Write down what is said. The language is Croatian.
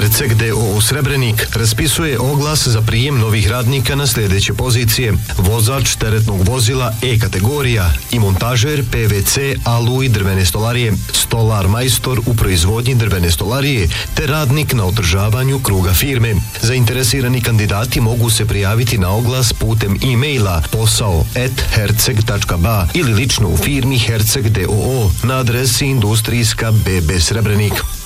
Herceg DOO Srebrenik raspisuje oglas za prijem novih radnika na sljedeće pozicije: vozač teretnog vozila E kategorija i montažer PVC, alu i drvene stolarije, stolar majstor u proizvodnji drvene stolarije te radnik na održavanju kruga firme. Zainteresirani kandidati mogu se prijaviti na oglas putem e-maila posao@herceg.ba ili lično u firmi Herceg DOO na adresi Industrijska BB Srebrenik.